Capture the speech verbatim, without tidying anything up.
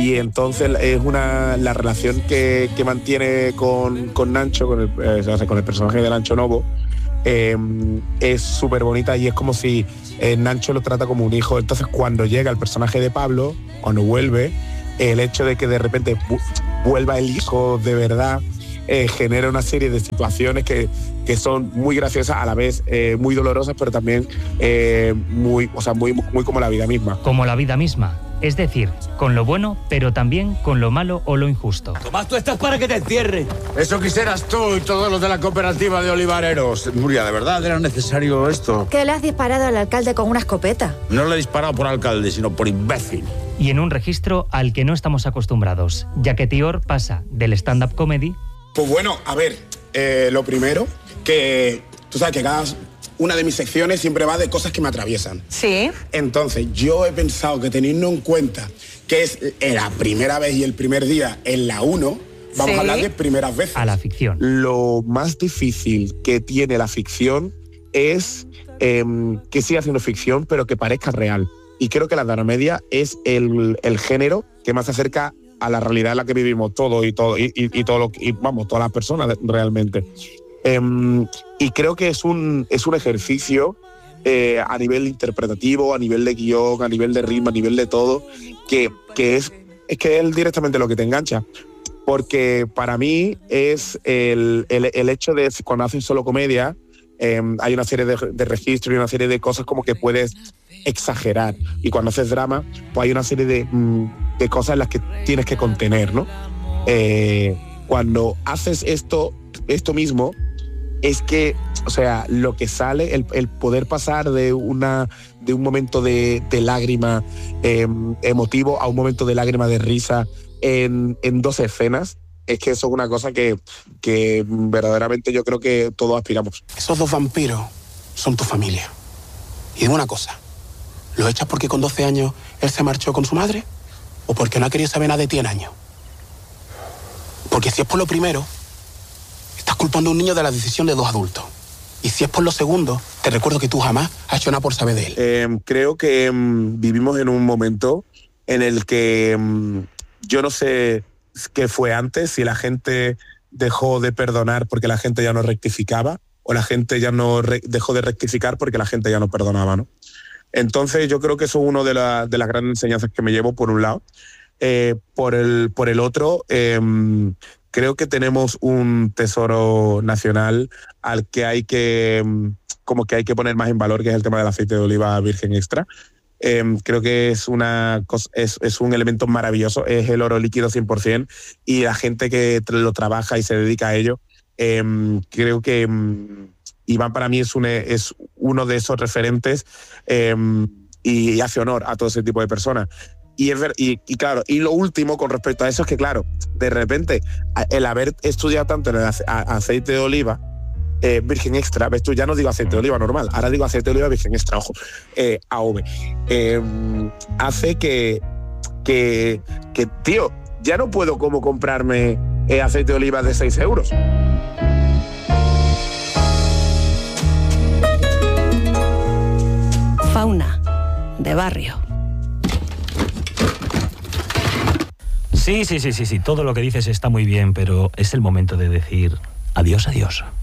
y entonces es una la relación que, que mantiene con, con Nacho, con el, eh, o sea, con el personaje de Nacho Novo, eh, es súper bonita y es como si eh, Nacho lo trata como un hijo. Entonces cuando llega el personaje de Pablo, cuando vuelve, el hecho de que de repente vu- vuelva el hijo de verdad, eh, genera una serie de situaciones que, que son muy graciosas, a la vez eh, muy dolorosas, pero también eh, muy, o sea, muy, muy como la vida misma. Como la vida misma. Es decir, con lo bueno, pero también con lo malo o lo injusto. Tomás, tú estás para que te encierren. Eso quisieras tú y todos los de la cooperativa de olivareros. Nuria, ¿de verdad era necesario esto? ¿Qué le has disparado al alcalde con una escopeta? No le he disparado por alcalde, sino por imbécil. Y en un registro al que no estamos acostumbrados, ya que Tior pasa del stand-up comedy... Pues bueno, a ver, eh, lo primero, que tú sabes que cada una de mis secciones siempre va de cosas que me atraviesan. Sí. Entonces, yo he pensado que teniendo en cuenta que es la primera vez y el primer día en la uno, vamos Sí. a hablar de primeras veces. A la ficción. Lo más difícil que tiene la ficción es eh, que siga siendo ficción, pero que parezca real. Y creo que la dramedia es el, el género que más se acerca a la realidad en la que vivimos todos y todo y, y, y todo lo que, y, vamos, todas las personas realmente. Eh, y creo que es un, es un ejercicio eh, a nivel interpretativo, a nivel de guión, a nivel de ritmo, a nivel de todo, que, que es, es que es directamente lo que te engancha. Porque para mí es el, el, el hecho de cuando haces solo comedia, eh, hay una serie de, de registros y una serie de cosas como que puedes exagerar. Y cuando haces drama, pues hay una serie de, de cosas en las que tienes que contener, ¿no? Eh, cuando haces esto, esto mismo, es que, o sea, lo que sale, el, el poder pasar de, una, de un momento de, de lágrima eh, emotivo a un momento de lágrima de risa en, en dos escenas, es que eso es una cosa que, que verdaderamente yo creo que todos aspiramos. Esos dos vampiros son tu familia. Y dime una cosa, ¿lo echas porque con doce años él se marchó con su madre? ¿O porque no ha querido saber nada de ti en años? Porque si es por lo primero, estás culpando a un niño de la decisión de dos adultos. Y si es por lo segundo, te recuerdo que tú jamás has hecho nada por saber de él. Eh, creo que eh, vivimos en un momento en el que eh, yo no sé qué fue antes, si la gente dejó de perdonar porque la gente ya no rectificaba, o la gente ya no re- dejó de rectificar porque la gente ya no perdonaba, ¿no? Entonces yo creo que eso es una de, la, de las grandes enseñanzas que me llevo por un lado. Eh, por, el, por el otro, eh, creo que tenemos un tesoro nacional al que hay que, como que hay que poner más en valor, que es el tema del aceite de oliva virgen extra. Eh, creo que es, una cosa, es, es un elemento maravilloso, es el oro líquido cien por ciento, y la gente que lo trabaja y se dedica a ello, eh, creo que um, Iván para mí es, un, es uno de esos referentes eh, y, y hace honor a todo ese tipo de personas. Y, es ver, y, y claro, y lo último con respecto a eso es que, claro, de repente, el haber estudiado tanto en el ace- a- aceite de oliva eh, virgen extra, ves tú, ya no digo aceite de oliva normal, ahora digo aceite de oliva virgen extra, ojo, eh, A O V, eh, hace que, que, que, tío, ya no puedo como comprarme eh, aceite de oliva de seis euros. Fauna de barrio. Sí, sí, sí, sí, sí, todo lo que dices está muy bien, pero es el momento de decir adiós, adiós.